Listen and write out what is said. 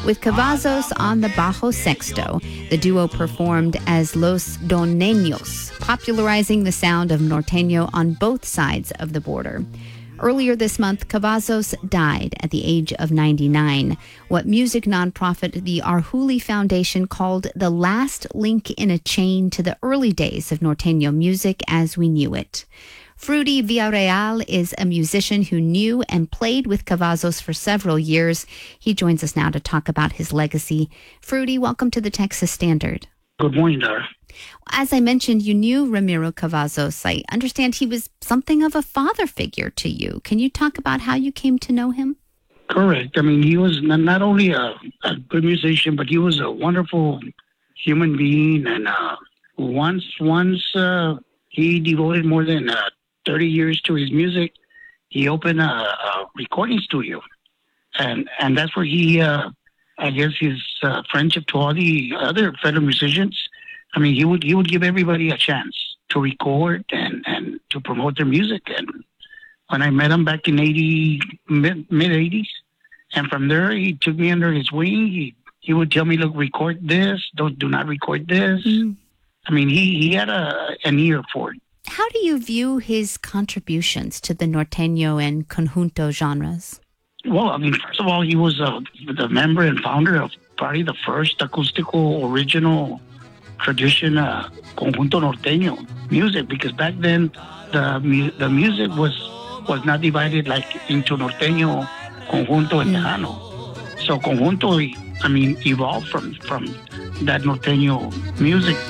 With Cavazos on the bajo sexto, the duo performed as Los Doneños, popularizing the sound of norteño on both sides of the border. Earlier this month, Cavazos died at the age of 99, what music nonprofit the Arjuli Foundation called the last link in a chain to the early days of norteño music as we knew it. Fruity Villarreal is a musician who knew and played with Cavazos for several years. He joins us now to talk about his legacy. Fruity, welcome to the Texas Standard. Good morning, Dara. As I mentioned, you knew Ramiro Cavazos. I understand he was something of a father figure to you. Can you talk about how you came to know him? Correct. I mean, he was not only a good musician, but he was a wonderful human being. And once he devoted more than 30 years to his music. He opened a recording studio. And that's where he, I guess, his friendship to all the other fellow musicians. I mean, he would give everybody a chance to record and to promote their music. And when I met him back in mid-'80s, and from there, he took me under his wing. He would tell me, look, record this, do not record this. I mean, he had an ear for it. How do you view his contributions to the norteño and conjunto genres? Well, I mean, first of all, he was the member and founder of probably the first acoustical original tradition conjunto norteño music, because back then the music was not divided like into norteño, conjunto, and tejano. So conjunto, I mean, evolved from that norteño music.